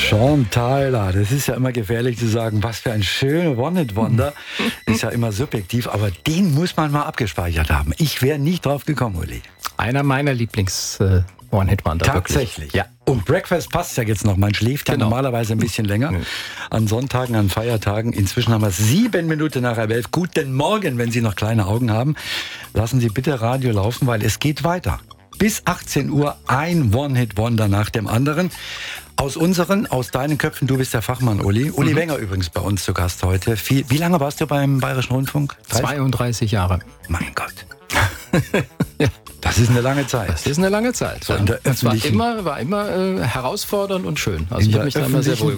Sean Tyler, das ist ja immer gefährlich zu sagen, was für ein schöner One-Hit-Wonder. Ist ja immer subjektiv, aber den muss man mal abgespeichert haben. Ich wäre nicht drauf gekommen, Uli. Einer meiner Lieblings-One-Hit-Wonder. Tatsächlich? Ja. Und Breakfast passt ja jetzt noch. Man schläft ja normalerweise ein bisschen länger. An Sonntagen, an Feiertagen. Inzwischen haben wir 7 Minuten nach 11. Guten Morgen, wenn Sie noch kleine Augen haben. Lassen Sie bitte Radio laufen, weil es geht weiter. Bis 18 Uhr ein One-Hit-Wonder nach dem anderen. Aus deinen Köpfen, du bist der Fachmann, Uli. Uli Wenger übrigens bei uns zu Gast heute. Wie lange warst du beim Bayerischen Rundfunk? 32 Jahre. Mein Gott. Ja. Das ist eine lange Zeit. Das ist eine lange Zeit. So in der Es war öffentlichen- immer herausfordernd und schön. Also ich habe mich da immer sehr wohl